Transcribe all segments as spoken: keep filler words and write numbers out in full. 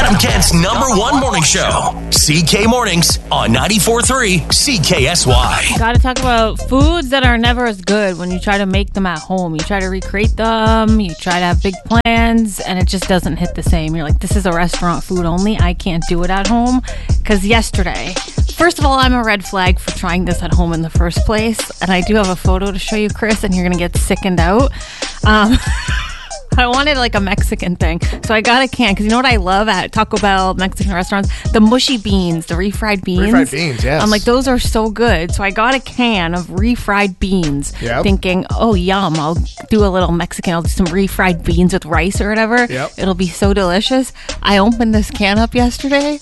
Adam Kent's number one morning show, C K Mornings on ninety-four point three C K S Y. Got to talk about foods that are never as good when you try to make them at home. You try to recreate them, you try to have big plans, and it just doesn't hit the same. You're like, this is a restaurant food only. I can't do it at home. Because yesterday, first of all, I'm a red flag for trying this at home in the first place. And I do have a photo to show you, Chris, and you're going to get sickened out. Um... I wanted like a Mexican thing. So I got a can because you know what I love at Taco Bell, Mexican restaurants? The mushy beans, the refried beans. Refried beans, yes. I'm like, those are so good. So I got a can of refried beans Yep. thinking, oh, yum, I'll do a little Mexican. I'll do some refried beans with rice or whatever. Yep. It'll be so delicious. I opened this can up yesterday.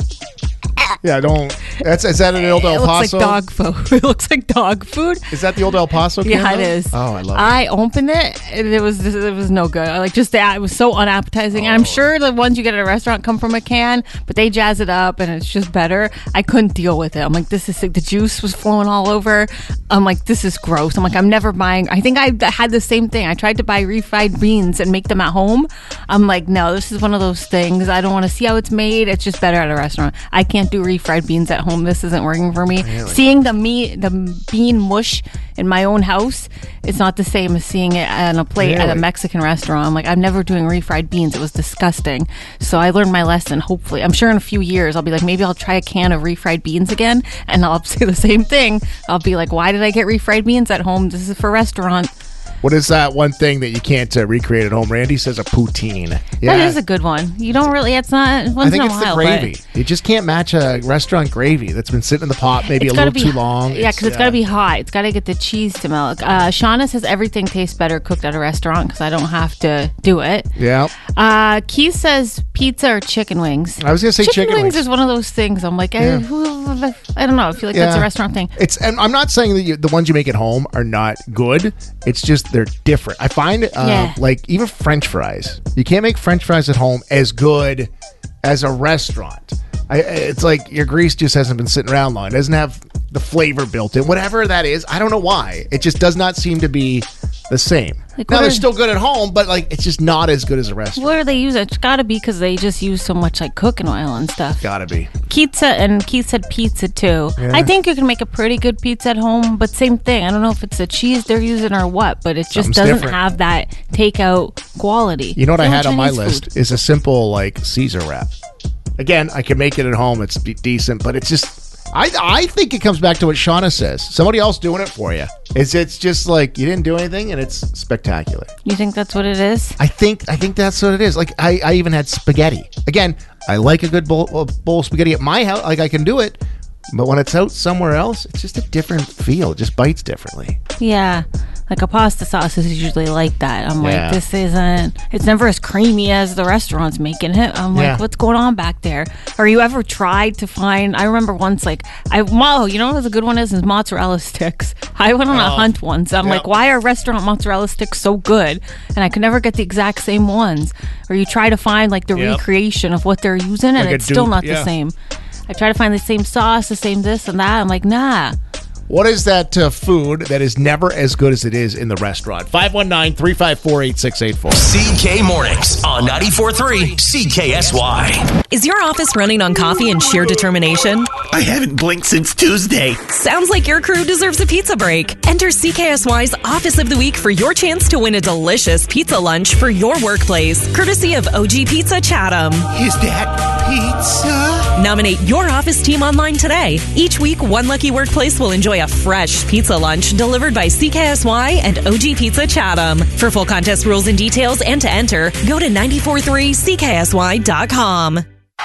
Yeah, don't. That's is that an old El It Paso? looks like dog food. It looks like dog food. Is that the old El Paso? Can Yeah, it though? is. Oh, I love it. I opened it, and it was it was no good. I like just that it was so unappetizing. And I'm sure the ones you get at a restaurant come from a can, but they jazz it up, and it's just better. I couldn't deal with it. I'm like, this is sick. The juice was flowing all over. I'm like, this is gross. I'm like, I'm never buying. I think I had the same thing. I tried to buy refried beans and make them at home. I'm like, no, this is one of those things. I don't want to see how it's made. It's just better at a restaurant. I can't do refried beans at home. This isn't working for me. Really? Seeing the meat, the bean mush in my own house, it's not the same as seeing it on a plate at a Really? Mexican restaurant. I'm like, I'm never doing refried beans. It was disgusting. So I learned my lesson. Hopefully, I'm sure in a few years I'll be like, maybe I'll try a can of refried beans again, and I'll say the same thing. I'll be like, why did I get refried beans at home? This is for restaurant. What is that one thing that you can't uh, recreate at home? Randy says a poutine. Yeah. That is a good one. You don't really. It's not once I think in a it's while. the but- gravy. You just can't match a restaurant gravy that's been sitting in the pot maybe It's a gotta little be- too long. Yeah, because it's got to be hot. It's got to get the cheese to melt. Uh, Shauna says everything tastes better cooked at a restaurant because I don't have to do it. Yeah. Uh, Keith says pizza or chicken wings. I was gonna say chicken wings. wings. is one of those things. I'm like, Yeah. I, who, I don't know. I feel like that's a Yeah. restaurant thing. It's and I'm not saying that you, the ones you make at home are not good. It's just they're different. I find uh, Yeah. like even French fries. You can't make French fries at home as good as a restaurant. I, it's like your grease just hasn't been sitting around long. It doesn't have the flavor built in. Whatever that is, I don't know why. It just does not seem to be the same. Like, now what they're are- still good at home, but like it's just not as good as a restaurant. What do they use? It's got to be because they just use so much like cooking oil and stuff. Gotta be. Keith said, and Keith said pizza too. Yeah. I think you can make a pretty good pizza at home, but same thing. I don't know if it's the cheese they're using or what, but it just Something's doesn't different. have that takeout quality. You know what I Same had with on my Chinese list food. is a simple like Caesar wrap. Again, I can make it at home. It's de- decent, but it's just I I think it comes back to what Shauna says. Somebody else doing it for you. It's it's just like you didn't do anything, and it's spectacular. You think that's what it is? I think I think that's what it is. Like I, I even had spaghetti. Again, I like a good bowl, a bowl of spaghetti at my house. Like I can do it, but when it's out somewhere else, it's just a different feel. It just bites differently. Yeah. Like a pasta sauce is usually like that. I'm Yeah. like, this isn't, it's never as creamy as the restaurant's making it. I'm like, Yeah. what's going on back there? Or you ever tried to find, I remember once, like, I, wow, you know what a good one is? Is mozzarella sticks. I went on a hunt once. I'm Yeah. like, why are restaurant mozzarella sticks so good? And I could never get the exact same ones. Or you try to find like the Yep. recreation of what they're using and Like a it's still dupe, not yeah. the same. I try to find the same sauce, the same this and that. I'm like, nah. What is that uh, food that is never as good as it is in the restaurant? five one nine, three five four, eight six eight four. C K Mornings on ninety-four point three C K S Y. Is your office running on coffee and sheer determination? I haven't blinked since Tuesday. Sounds like your crew deserves a pizza break. Enter C K S Y's Office of the Week for your chance to win a delicious pizza lunch for your workplace, courtesy of O G Pizza Chatham. Is that pizza? Nominate your office team online today. Each week, one lucky workplace will enjoy a fresh pizza lunch delivered by C K S Y and O G Pizza Chatham. For full contest rules and details and to enter, go to nine four three C K S Y dot com.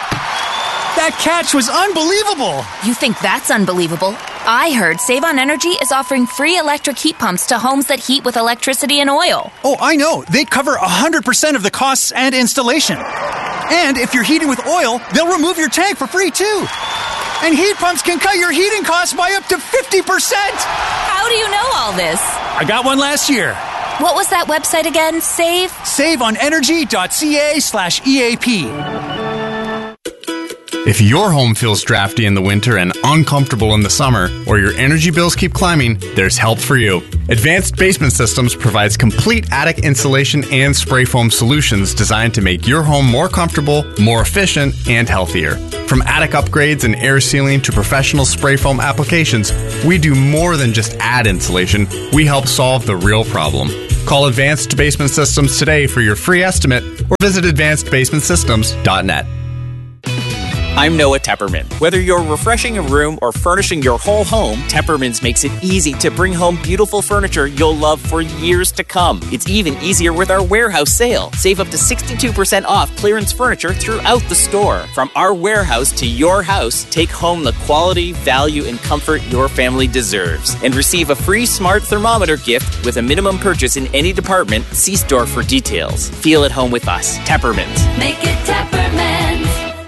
That catch was unbelievable. You think that's unbelievable? I heard Save on Energy is offering free electric heat pumps to homes that heat with electricity and oil. Oh, I know. They cover one hundred percent of the costs and installation. And if you're heating with oil, they'll remove your tank for free, too. And heat pumps can cut your heating costs by up to fifty percent. How do you know all this? I got one last year. What was that website again? Save? save on energy dot c a slash E A P. If your home feels drafty in the winter and uncomfortable in the summer, or your energy bills keep climbing, there's help for you. Advanced Basement Systems provides complete attic insulation and spray foam solutions designed to make your home more comfortable, more efficient, and healthier. From attic upgrades and air sealing to professional spray foam applications, we do more than just add insulation. We help solve the real problem. Call Advanced Basement Systems today for your free estimate or visit advanced basement systems dot net. I'm Noah Tepperman. Whether you're refreshing a room or furnishing your whole home, Tepperman's makes it easy to bring home beautiful furniture you'll love for years to come. It's even easier with our warehouse sale. Save up to sixty-two percent off clearance furniture throughout the store. From our warehouse to your house, take home the quality, value, and comfort your family deserves. And receive a free smart thermometer gift with a minimum purchase in any department. See store for details. Feel at home with us. Tepperman's. Make it Tepperman's.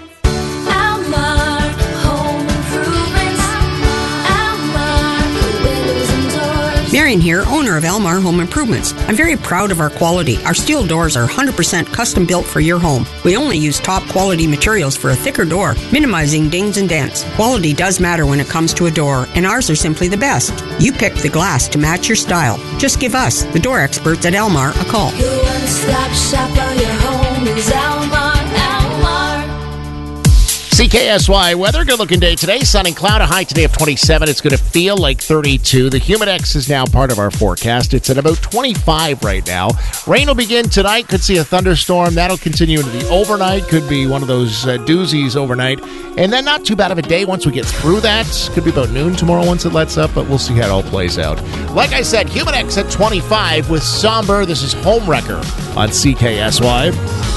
Marion here, owner of Elmar Home Improvements. I'm very proud of our quality. Our steel doors are one hundred percent custom built for your home. We only use top quality materials for a thicker door, minimizing dings and dents. Quality does matter when it comes to a door, and ours are simply the best. You pick the glass to match your style. Just give us, the door experts at Elmar, a call. Your one-stop shop for your home is Elmar, Elmar. C K S Y weather, good looking day today. Sun and cloud, a high today of twenty-seven. It's going to feel like thirty-two. The Humidex is now part of our forecast. It's at about twenty-five right now. Rain will begin tonight. Could see a thunderstorm. That'll continue into the overnight. Could be one of those uh, doozies overnight. And then not too bad of a day once we get through that. Could be about noon tomorrow once it lets up, but we'll see how it all plays out. Like I said, Humidex at twenty-five with Somber. This is Homewrecker on C K S Y.